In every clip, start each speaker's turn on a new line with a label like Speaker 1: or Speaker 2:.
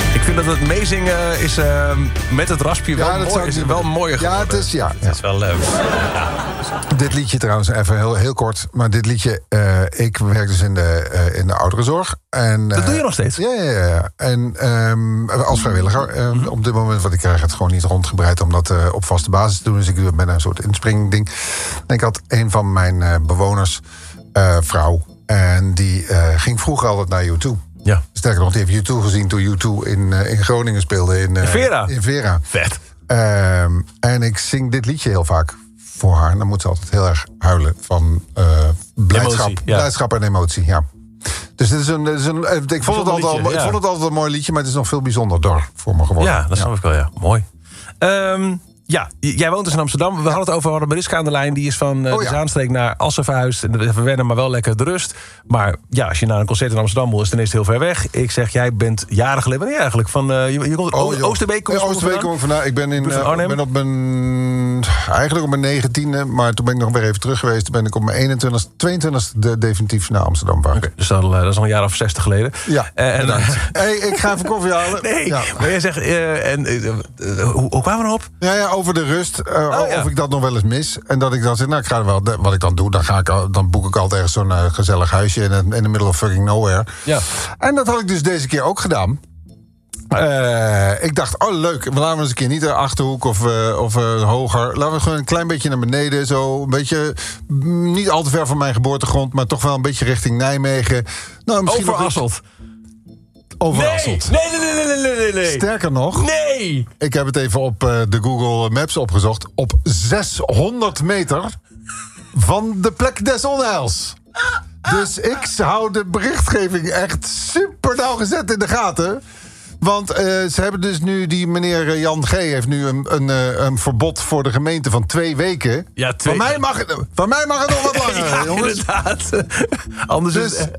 Speaker 1: Ik vind dat het meezingen is met het raspje wel mooier geworden.
Speaker 2: Ja, het is
Speaker 1: wel leuk. Ja.
Speaker 2: Dit liedje trouwens, even heel kort. Maar dit liedje, ik werk dus in de ouderenzorg. En,
Speaker 1: dat doe je nog steeds?
Speaker 2: Ja. En als vrijwilliger. Op dit moment, want ik krijg het gewoon niet rondgebreid om dat op vaste basis te doen. Dus ik ben een soort inspringding. En ik had een van mijn bewoners, vrouw. En die ging vroeger altijd naar U2.
Speaker 1: Ja.
Speaker 2: Sterker nog, die heeft U2 gezien toen U2 in Groningen speelde. In
Speaker 1: Vera?
Speaker 2: In Vera.
Speaker 1: Vet.
Speaker 2: En ik zing dit liedje heel vaak voor haar. En dan moet ze altijd heel erg huilen van blijdschap.
Speaker 1: Emotie, ja.
Speaker 2: Blijdschap en emotie, ja. Dus dit is ik vond het altijd een mooi liedje, maar het is nog veel bijzonderder voor me geworden.
Speaker 1: Ja, dat snap ik wel, ja. Mooi. Ja, jij woont dus in Amsterdam. We hadden Mariska aan de lijn. Die is van de Zaanstreek naar Assen verhuisd. Even wennen, maar wel lekker de rust. Maar ja, als je naar een concert in Amsterdam moet, is het ineens heel ver weg. Ik zeg, jij bent jaren geleden. Wanneer eigenlijk? Je komt Oosterbeek?
Speaker 2: Oosterbeek kom ik vandaan. Ik ben ben op mijn 19e, maar toen ben ik nog weer even terug geweest. Toen ben ik op mijn 22e definitief naar Amsterdam verhuisd.
Speaker 1: Okay, dus dat is al een jaar of 60 geleden.
Speaker 2: Ja, hey, ik ga even koffie halen.
Speaker 1: Nee,
Speaker 2: ja.
Speaker 1: Maar jij zegt, hoe kwamen we erop?
Speaker 2: Ja, over de rust. Of ik dat nog wel eens mis. En dat ik dan zeg, nou, ik ga wel, wat ik dan doe, dan boek ik altijd ergens zo'n gezellig huisje in the middle of fucking nowhere.
Speaker 1: Ja.
Speaker 2: En dat had ik dus deze keer ook gedaan. Ik dacht, leuk. Laten we eens een keer niet de Achterhoek of hoger. Laten we gewoon een klein beetje naar beneden. Zo een beetje, niet al te ver van mijn geboortegrond, maar toch wel een beetje richting Nijmegen. Nou, misschien
Speaker 1: over Asselt.
Speaker 2: Over Asselt.
Speaker 1: Nee.
Speaker 2: Sterker nog,
Speaker 1: nee.
Speaker 2: Ik heb het even op de Google Maps opgezocht. Op 600 meter van de plek des onheils. Dus ik hou de berichtgeving echt super nauwgezet in de gaten. Want ze hebben dus nu, die meneer Jan G. heeft nu een verbod voor de gemeente van 2 weken.
Speaker 1: Ja,
Speaker 2: Van mij mag het nog wat langer,
Speaker 1: ja,
Speaker 2: jongens.
Speaker 1: Inderdaad. Anders
Speaker 2: dus,
Speaker 1: is...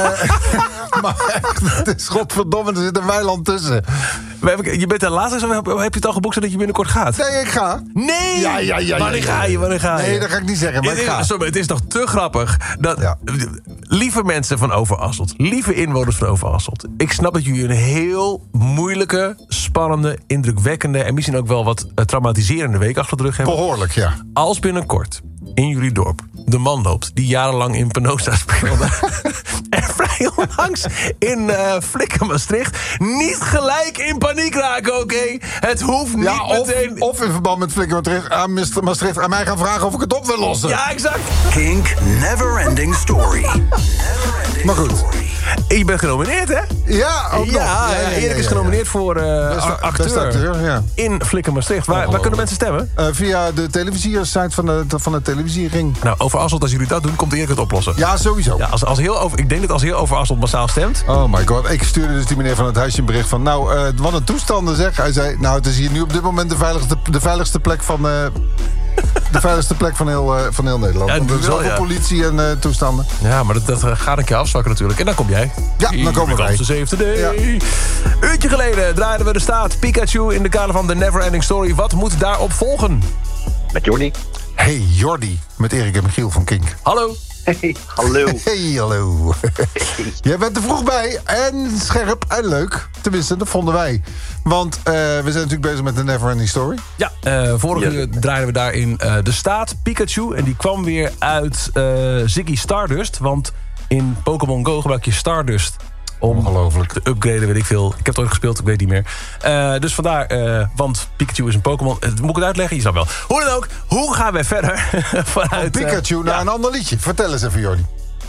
Speaker 2: maar echt, het is godverdomme, er zit een weiland tussen.
Speaker 1: Je bent er laatst, heb je het al geboekt dat je binnenkort gaat?
Speaker 2: Nee, ik ga.
Speaker 1: Nee!
Speaker 2: Ja.
Speaker 1: Wanneer ga je?
Speaker 2: Nee, dat ga ik niet zeggen, maar ik ga.
Speaker 1: Sorry, het is toch te grappig. Lieve mensen van Overasselt, lieve inwoners van Overasselt, ik snap dat jullie een heel moeilijke, spannende, indrukwekkende en misschien ook wel wat traumatiserende week achter de rug hebben.
Speaker 2: Behoorlijk, ja.
Speaker 1: Als binnenkort in jullie dorp de man loopt die jarenlang in Penosa speelde en vrij onlangs in Flikker Maastricht, niet gelijk in paniek raken, oké? Het hoeft niet meteen...
Speaker 2: Of in verband met Flikker Maastricht aan mij gaan vragen of ik het op wil lossen.
Speaker 1: Ja, exact.
Speaker 3: Kink Neverending Story.
Speaker 2: Maar goed.
Speaker 1: Je bent genomineerd, hè?
Speaker 2: Ja, ook nog.
Speaker 1: Erik is genomineerd voor acteur in Flikker Maastricht. Waar kunnen mensen stemmen?
Speaker 2: Via de televisiesite van de televisiering.
Speaker 1: Nou, over Asselt, als jullie dat doen, komt Erik het oplossen.
Speaker 2: Ja, sowieso.
Speaker 1: Ja, ik denk dat als heel over Asselt massaal stemt.
Speaker 2: Oh my god, ik stuurde dus die meneer van het huisje een bericht van... Nou, wat een toestanden zeg. Hij zei, nou, het is hier nu op dit moment de veiligste plek van... De veiligste plek van heel Nederland.
Speaker 1: Ja,
Speaker 2: want er is zoveel politie en toestanden.
Speaker 1: Ja, maar dat gaat een keer afzwakken natuurlijk. En dan kom jij.
Speaker 2: Ja, dan komen wij.
Speaker 1: De 7e day.
Speaker 2: Ja.
Speaker 1: Uurtje geleden draaiden we de staat Pikachu in de kader van The Neverending Story. Wat moet daarop volgen?
Speaker 4: Met Jordi.
Speaker 2: Hey Jordi, met Erik en Michiel van Kink.
Speaker 1: Hallo.
Speaker 4: Hey, hallo.
Speaker 2: Hey, hallo. Jij bent er vroeg bij en scherp en leuk. Tenminste, dat vonden wij. Want we zijn natuurlijk bezig met de Neverending Story.
Speaker 1: Ja, vorige uur draaiden we daarin de staat Pikachu. En die kwam weer uit Ziggy Stardust. Want in Pokémon Go gebruik je Stardust om
Speaker 2: ongelooflijk
Speaker 1: te upgraden, weet ik veel. Ik heb het ooit gespeeld, ik weet niet meer. Dus vandaar, want Pikachu is een Pokémon. Moet ik het uitleggen? Je snapt wel. Hoe dan ook, hoe gaan we verder?
Speaker 2: Vanuit Pikachu naar een ander liedje. Vertel eens even, Jordi.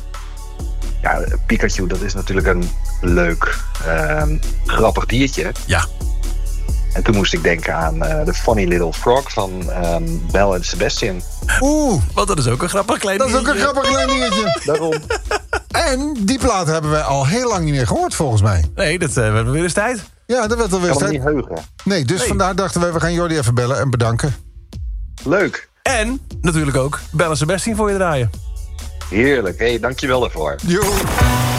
Speaker 4: Ja, Pikachu, dat is natuurlijk een leuk, grappig diertje.
Speaker 1: Ja.
Speaker 4: En toen moest ik denken aan The Funny Little Frog van Belle en Sebastian.
Speaker 1: Want dat is ook een grappig klein diertje.
Speaker 2: Dat is ook een grappig klein diertje.
Speaker 4: Daarom.
Speaker 2: En die plaat hebben wij al heel lang niet meer gehoord, volgens mij.
Speaker 1: Nee, dat werd weer eens tijd.
Speaker 2: Ja, dat werd alweer eens tijd.
Speaker 4: Ik kan me niet heugen.
Speaker 2: Nee, dus vandaar dachten we gaan Jordi even bellen en bedanken.
Speaker 4: Leuk.
Speaker 1: En natuurlijk ook Belle en Sebastian voor je draaien.
Speaker 4: Heerlijk. Hey, dankjewel daarvoor.
Speaker 2: Jo.